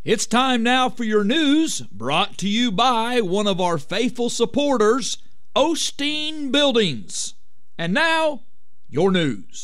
It's time now for your news, brought to you by one of our faithful supporters, Osteen Buildings. And now, your news.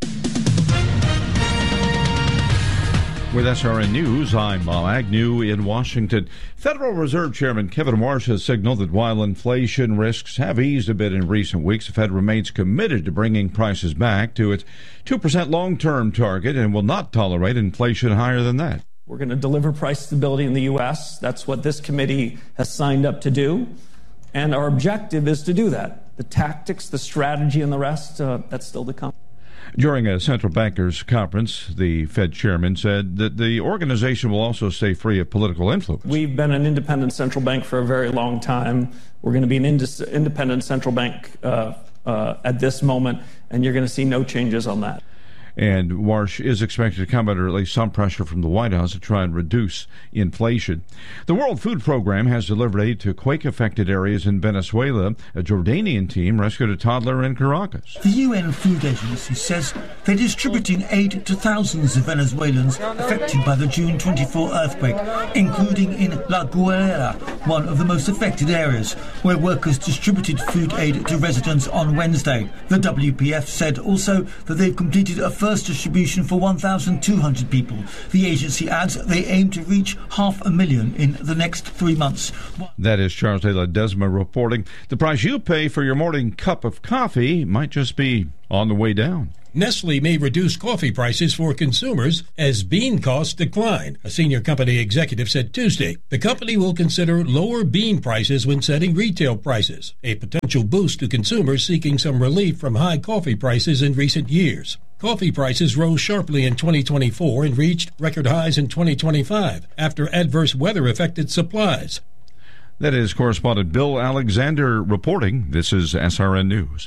With SRN News, I'm Bob Agnew in Washington. Federal Reserve Chairman Kevin Warsh has signaled that while inflation risks have eased a bit in recent weeks, the Fed remains committed to bringing prices back to its 2% long-term target and will not tolerate inflation higher than that. We're going to deliver price stability in the U.S. That's what this committee has signed up to do. And our objective is to do that. The tactics, the strategy, and the rest, that's still to come. During a central bankers conference, the Fed chairman said that the organization will also stay free of political influence. We've been an independent central bank for a very long time. We're going to be an independent central bank at this moment, and you're going to see no changes on that. And Warsh is expected to come under at least some pressure from the White House to try and reduce inflation. The World Food Program has delivered aid to quake-affected areas in Venezuela. A Jordanian team rescued a toddler in Caracas. The UN Food Agency says they're distributing aid to thousands of Venezuelans affected by the June 24 earthquake, including in La Guaira, one of the most affected areas, where workers distributed food aid to residents on Wednesday. The WPF said also that they've completed a first distribution for 1,200 people. The agency adds they aim to reach 500,000 in the next 3 months. That is Charles de Ledesma reporting. The price you pay for your morning cup of coffee might just be on the way down. Nestle may reduce coffee prices for consumers as bean costs decline, a senior company executive said Tuesday. The company will consider lower bean prices when setting retail prices, a potential boost to consumers seeking some relief from high coffee prices in recent years. Coffee prices rose sharply in 2024 and reached record highs in 2025 after adverse weather affected supplies. That is correspondent Bill Alexander reporting. This is SRN News.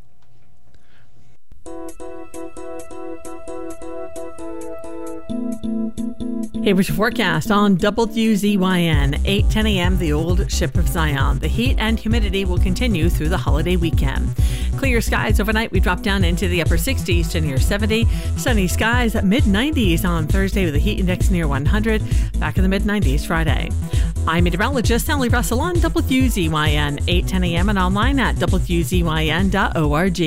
Here's your forecast on WZYN, 8:10 a.m., the old ship of Zion. The heat and humidity will continue through the holiday weekend. Clear skies overnight. We drop down into the upper 60s to near 70. Sunny skies at mid-90s on Thursday with a heat index near 100. Back in the mid-90s Friday. I'm meteorologist Sally Russell on WZYN, 8:10 a.m. and online at WZYN.org.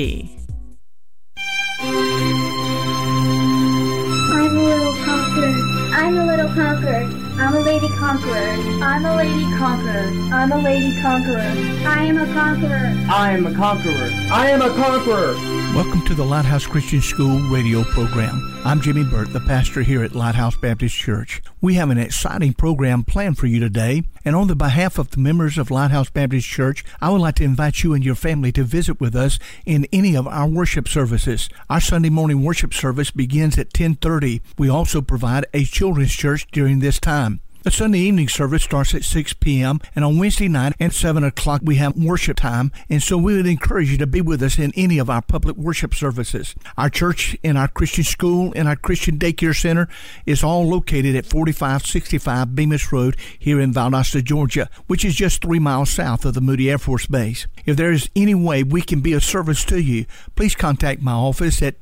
I'm a little conqueror. I'm a lady conqueror. I'm a lady conqueror. I'm a lady conqueror. I am a conqueror. I am a conqueror. I am a conqueror. Welcome to the Lighthouse Christian School radio program. I'm Jimmy Burt, the pastor here at Lighthouse Baptist Church. We have an exciting program planned for you today, and on the behalf of the members of Lighthouse Baptist Church, I would like to invite you and your family to visit with us in any of our worship services. Our Sunday morning worship service begins at 10:30. We also provide a children's church during this time. The Sunday evening service starts at 6 p.m. and on Wednesday night at 7 o'clock we have worship time, and so we would encourage you to be with us in any of our public worship services. Our church and our Christian school and our Christian daycare center is all located at 4565 Bemis Road here in Valdosta, Georgia, which is just 3 miles south of the Moody Air Force Base. If there is any way we can be of service to you, please contact my office at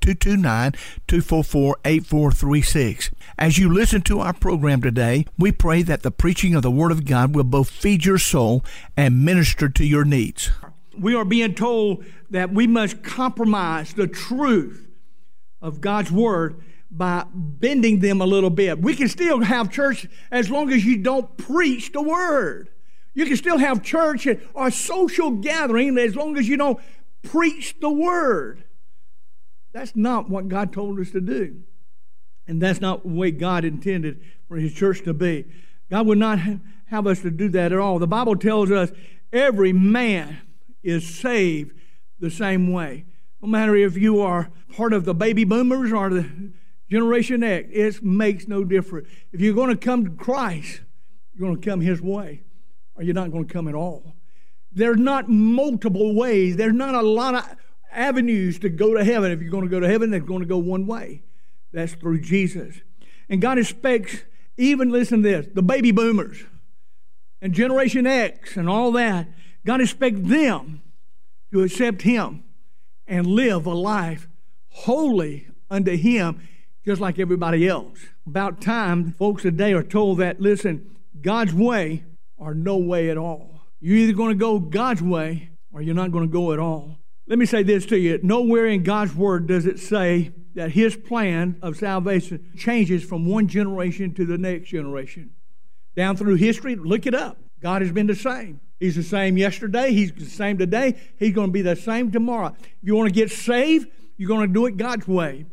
229-244-8436. As you listen to our program today, we pray that the preaching of the Word of God will both feed your soul and minister to your needs. We are being told that we must compromise the truth of God's Word by bending them a little bit. We can still have church as long as you don't preach the Word. You can still have church or social gathering as long as you don't preach the Word. That's not what God told us to do. And that's not the way God intended for His church to be. God would not have us to do that at all. The Bible tells us every man is saved the same way. No matter if you are part of the baby boomers or the Generation X, it makes no difference. If you're going to come to Christ, you're going to come His way, or you're not going to come at all. There's not multiple ways. There's not a lot of avenues to go to heaven. If you're going to go to heaven, they're going to go one way. That's through Jesus. And God expects, even listen to this, the baby boomers and Generation X and all that, God expects them to accept Him and live a life holy unto Him just like everybody else. About time folks today are told that, listen, God's way or no way at all. You're either going to go God's way or you're not going to go at all. Let me say this to you. Nowhere in God's Word does it say that His plan of salvation changes from one generation to the next generation. Down through history, look it up. God has been the same. He's the same yesterday. He's the same today. He's going to be the same tomorrow. If you want to get saved, you're going to do it God's way.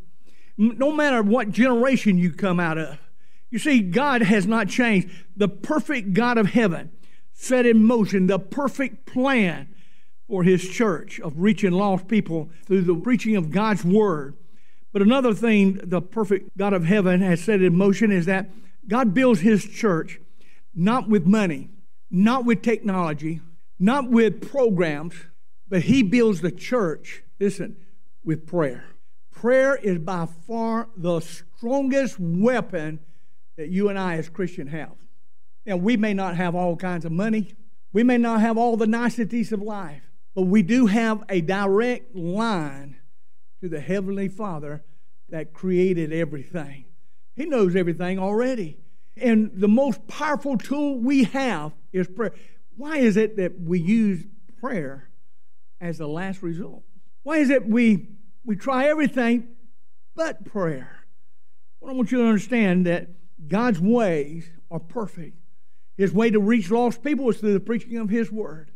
No matter what generation you come out of. You see, God has not changed. The perfect God of heaven set in motion the perfect plan for His church of reaching lost people through the preaching of God's Word. But another thing the perfect God of heaven has set in motion is that God builds His church not with money, not with technology, not with programs, but He builds the church, listen, with prayer. Prayer is by far the strongest weapon that you and I as Christians have. Now, we may not have all kinds of money. We may not have all the niceties of life, but we do have a direct line to the Heavenly Father that created everything. He knows everything already. And the most powerful tool we have is prayer. Why is it that we use prayer as the last result? Why is it we try everything but prayer? Well, I want you to understand that God's ways are perfect. His way to reach lost people is through the preaching of His Word.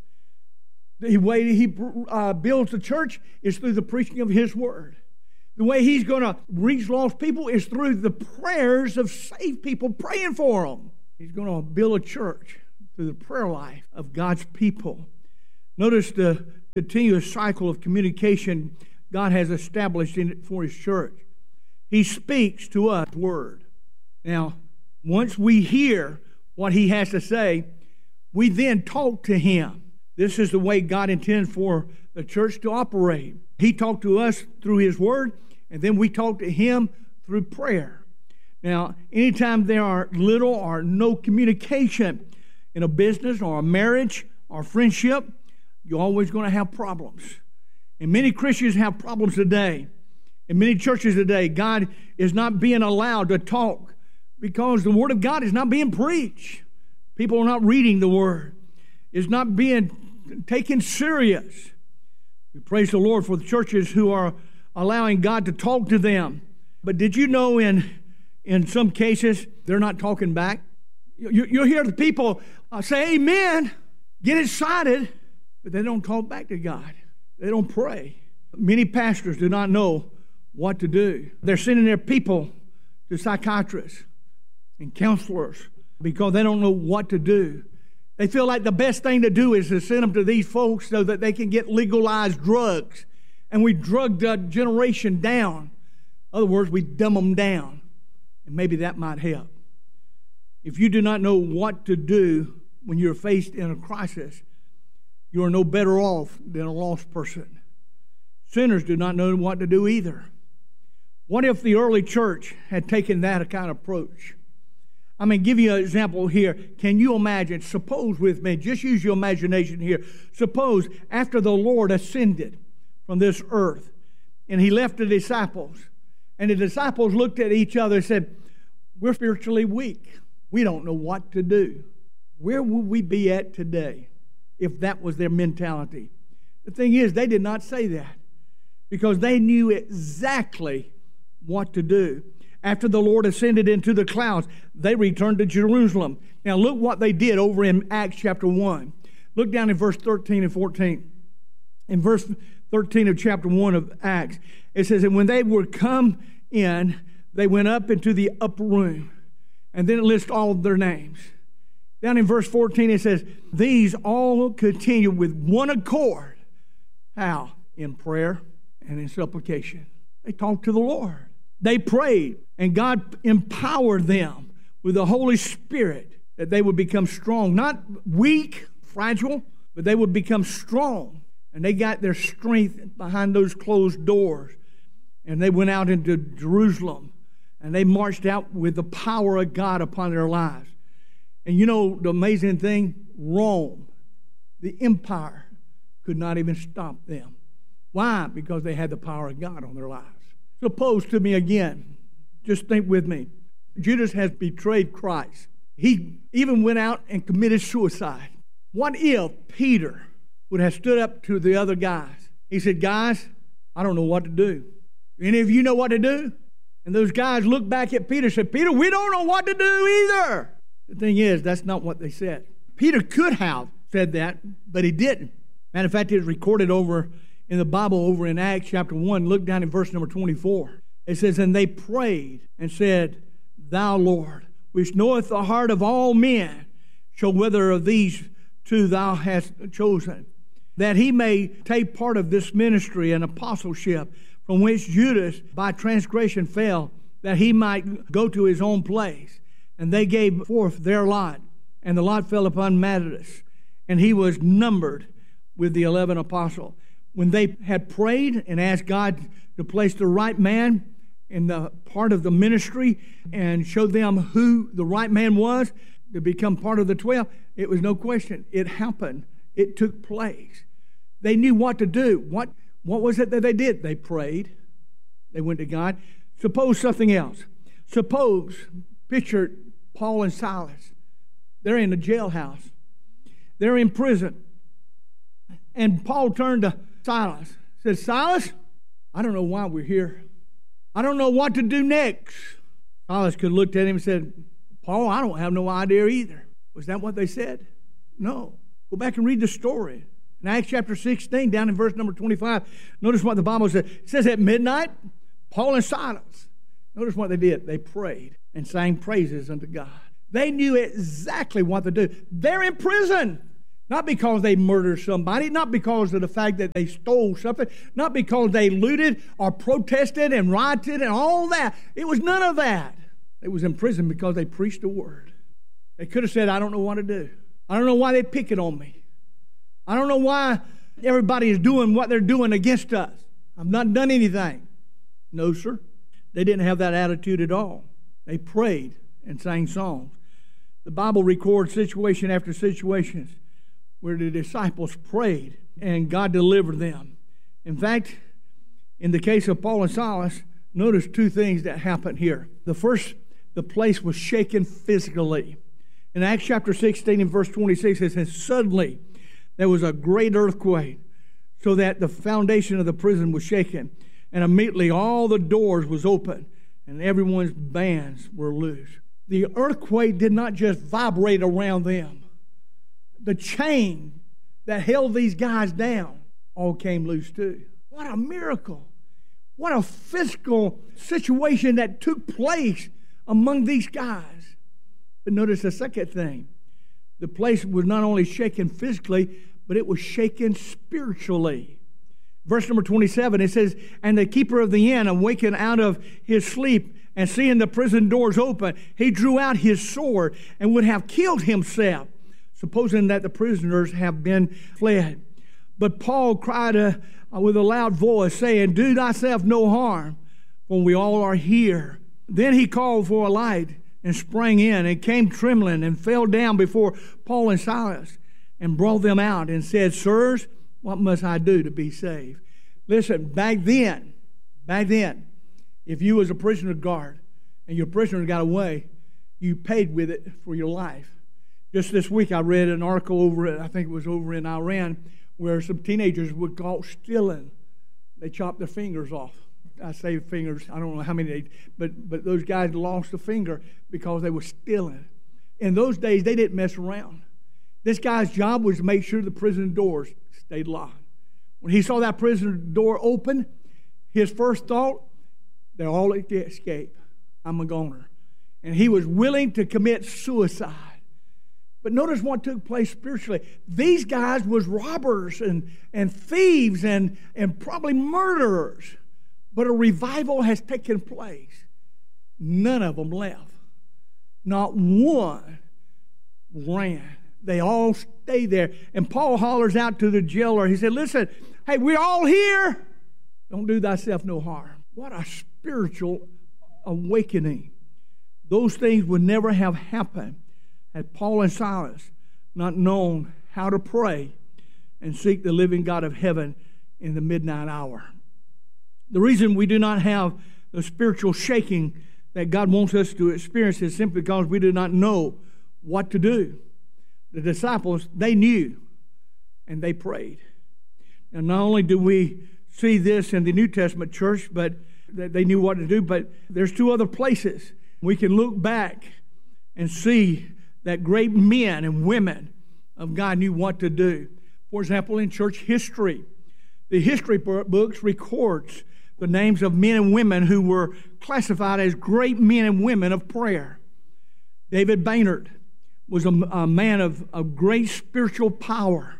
The way He builds the church is through the preaching of His Word. The way He's going to reach lost people is through the prayers of saved people praying for them. He's going to build a church through the prayer life of God's people. Notice the continuous cycle of communication God has established in it for His church. He speaks to us Word. Now, once we hear what He has to say, we then talk to Him. This is the way God intends for the church to operate. He talked to us through His Word, and then we talk to Him through prayer. Now, anytime there are little or no communication in a business or a marriage or friendship, you're always going to have problems. And many Christians have problems today. In many churches today, God is not being allowed to talk because the Word of God is not being preached. People are not reading the Word. It's not being taken serious. We praise the Lord for the churches who are allowing God to talk to them. But did you know in some cases, they're not talking back? You'll hear the people say, amen, get excited, but they don't talk back to God. They don't pray. Many pastors do not know what to do. They're sending their people to psychiatrists and counselors because they don't know what to do. They feel like the best thing to do is to send them to these folks so that they can get legalized drugs. And we drug the generation down. In other words, we dumb them down. And maybe that might help. If you do not know what to do when you're faced in a crisis, you are no better off than a lost person. Sinners do not know what to do either. What if the early church had taken that kind of approach? I mean, give you an example here. Can you imagine, suppose with me, just use your imagination here. Suppose after the Lord ascended from this earth and He left the disciples, and the disciples looked at each other and said, we're spiritually weak. We don't know what to do. Where would we be at today if that was their mentality? The thing is, they did not say that because they knew exactly what to do. After the Lord ascended into the clouds, they returned to Jerusalem. Now look what they did over in Acts chapter 1. Look down in verse 13 and 14. In verse 13 of chapter 1 of Acts, it says, and when they were come in, they went up into the upper room. And then it lists all of their names. Down in verse 14, it says, these all continued with one accord. How? In prayer and in supplication. They talked to the Lord. They prayed, and God empowered them with the Holy Spirit that they would become strong. Not weak, fragile, but they would become strong. And they got their strength behind those closed doors. And they went out into Jerusalem, and they marched out with the power of God upon their lives. And you know the amazing thing? Rome, the empire, could not even stop them. Why? Because they had the power of God on their lives. Suppose to me again Just think with me. Judas has betrayed Christ. He even went out and committed suicide. What if Peter would have stood up to the other guys? He said, guys, I don't know what to do. Any of you know what to do? And those guys looked back at Peter and said, Peter, we don't know what to do either. The thing is, that's not what they said. Peter could have said that, but he didn't. Matter of fact, it was recorded over in the Bible over in Acts chapter 1. Look down in verse number 24. It says, and they prayed and said, Thou, Lord, which knoweth the heart of all men, show whether of these two thou hast chosen, that he may take part of this ministry and apostleship, from which Judas by transgression fell, that he might go to his own place. And they gave forth their lot, and the lot fell upon Matthias, and he was numbered with the 11 apostles. When they had prayed and asked God to place the right man in the part of the ministry and show them who the right man was to become part of the 12, it was no question. It happened. It took place. They knew what to do. What was it that they did? They prayed. They went to God. Suppose something else. Suppose, picture Paul and Silas. They're in the jailhouse. They're in prison. And Paul turned to Silas. Said, Silas, I don't know why we're here. I don't know what to do next. Silas could have looked at him and said, Paul, I don't have no idea either. Was that what they said? No. Go back and read the story. In Acts chapter 16, down in verse number 25, notice what the Bible says. It says at midnight, Paul and Silas, notice what they did. They prayed and sang praises unto God. They knew exactly what to do. They're in prison. Not because they murdered somebody, not because of the fact that they stole something, not because they looted or protested and rioted and all that. It was none of that. They was in prison because they preached the word. They could have said, I don't know what to do. I don't know why they pick it on me. I don't know why everybody is doing what they're doing against us. I've not done anything. No, sir. They didn't have that attitude at all. They prayed and sang songs. The Bible records situation after situation where the disciples prayed and God delivered them. In fact, in the case of Paul and Silas, notice two things that happened here. The first, the place was shaken physically. In Acts chapter 16 and verse 26, it says, suddenly there was a great earthquake, so that the foundation of the prison was shaken. And immediately all the doors was open, and everyone's bands were loose. The earthquake did not just vibrate around them. The chain that held these guys down all came loose too. What a miracle. What a physical situation that took place among these guys. But notice the second thing. The place was not only shaken physically, but it was shaken spiritually. Verse number 27, it says, and the keeper of the inn, awakened out of his sleep, and seeing the prison doors open, he drew out his sword and would have killed himself, supposing that the prisoners have been fled. But Paul cried with a loud voice, saying, do thyself no harm, for we all are here. Then he called for a light and sprang in and came trembling and fell down before Paul and Silas and brought them out and said, sirs, what must I do to be saved? Listen, back then, if you was a prisoner guard and your prisoner got away, you paid with it for your life. Just this week I read an article I think it was over in Iran, where some teenagers were caught stealing. They chopped their fingers off. I say fingers, I don't know how many, but those guys lost a finger because they were stealing. In those days, they didn't mess around. This guy's job was to make sure the prison doors stayed locked. When he saw that prison door open, his first thought, they're all at the escape. I'm a goner. And he was willing to commit suicide. But notice what took place spiritually. These guys was robbers and thieves and probably murderers. But a revival has taken place. None of them left. Not one ran. They all stayed there. And Paul hollers out to the jailer. He said, listen, hey, we're all here. Don't do thyself no harm. What a spiritual awakening. Those things would never have happened had Paul and Silas not known how to pray and seek the living God of heaven in the midnight hour. The reason we do not have the spiritual shaking that God wants us to experience is simply because we do not know what to do. The disciples, they knew, and they prayed. Now, not only do we see this in the New Testament church, but that they knew what to do, but there's two other places we can look back and see that great men and women of God knew what to do. For example, in church history, the history books records the names of men and women who were classified as great men and women of prayer. David Baynard was a man of great spiritual power.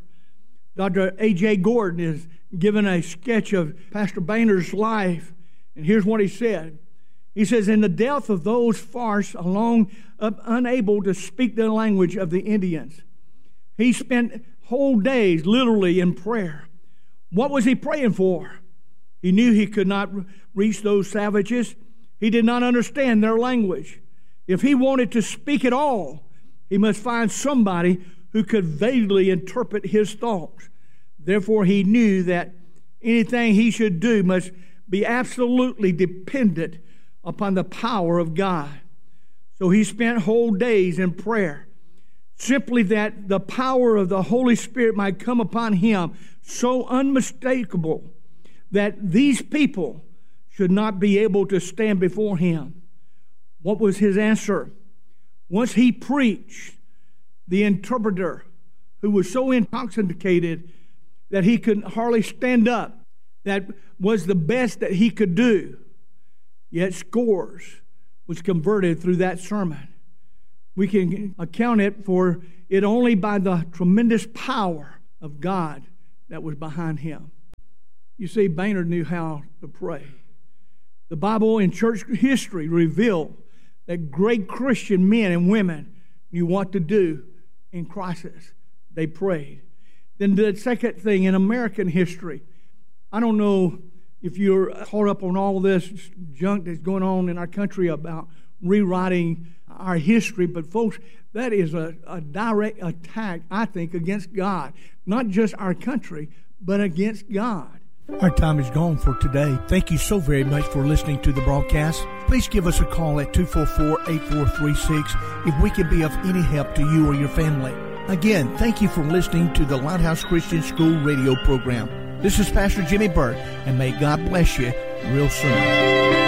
Dr. A.J. Gordon is given a sketch of Pastor Baynard's life, and here's what he said. He says, in the death of those far along, unable to speak the language of the Indians, he spent whole days literally in prayer. What was he praying for? He knew he could not reach those savages. He did not understand their language. If he wanted to speak at all, he must find somebody who could vaguely interpret his thoughts. Therefore, he knew that anything he should do must be absolutely dependent upon the power of God. So he spent whole days in prayer, simply that the power of the Holy Spirit might come upon him, so unmistakable that these people should not be able to stand before him. What was his answer? Once he preached, the interpreter, who was so intoxicated that he could hardly stand up, that was the best that he could do, yet scores was converted through that sermon. We can account it for it only by the tremendous power of God that was behind him. You see, Baynard knew how to pray. The Bible in church history revealed that great Christian men and women knew what to do in crisis. They prayed. Then the second thing in American history, I don't know if you're caught up on all this junk that's going on in our country about rewriting our history, but folks, that is a direct attack, I think, against God. Not just our country, but against God. Our time is gone for today. Thank you so very much for listening to the broadcast. Please give us a call at 244-8436 if we can be of any help to you or your family. Again, thank you for listening to the Lighthouse Christian School radio program. This is Pastor Jimmy Burt, and may God bless you real soon.